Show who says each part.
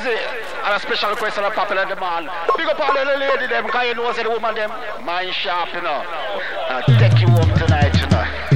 Speaker 1: see, and a special request on a popular demand. Big up all the lady them, because you know say the woman them, mind sharp, you know. Take you home tonight.